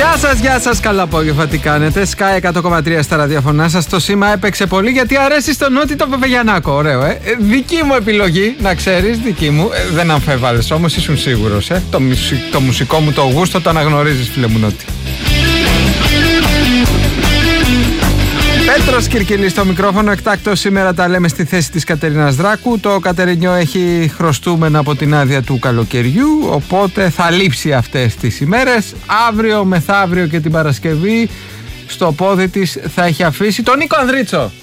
Γεια σας, καλά απόγευμα, τι κάνετε? Sky 100,3 στα ραδιοφωνά σας. Το σήμα έπαιξε πολύ γιατί αρέσει στον Νότι το Παπαγιαννάκο. Ωραίο, δική μου επιλογή, να ξέρεις, δική μου. Δεν αμφέβαλες όμως, ήσουν σίγουρος, Το μουσικό μου το γούστο το αναγνωρίζεις, φίλε μου Νότι. Πέτρος Κυρκυλής στο μικρόφωνο. Εκτάκτως σήμερα τα λέμε στη θέση της Κατερίνας Δράκου. Το Κατερινιό έχει χρωστούμενα από την άδεια του καλοκαιριού, οπότε θα λείψει αυτές τις ημέρες. Αύριο, μεθαύριο και την Παρασκευή στο πόδι της θα έχει αφήσει τον Νίκο Ανδρίτσο.